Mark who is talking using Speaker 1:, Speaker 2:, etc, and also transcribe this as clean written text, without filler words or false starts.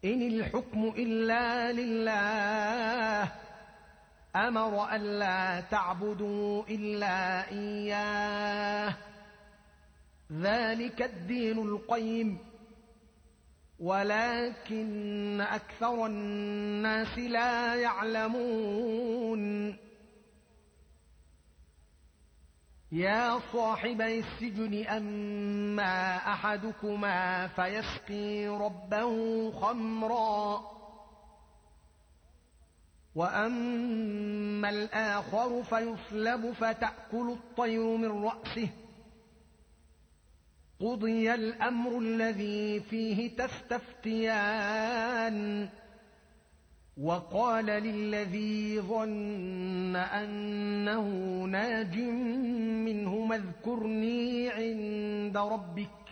Speaker 1: إن الحكم إلا لله أمر ألا تعبدوا إلا إياه ذلك الدين القيم ولكن أكثر الناس لا يعلمون يا صاحبي السجن أما أحدكما فيسقي ربه خمرا وأما الآخر فيصلب فتأكل الطير من رأسه قضي الأمر الذي فيه تستفتيان وقال للذي ظن أنه ناج منهما اذكرني عند ربك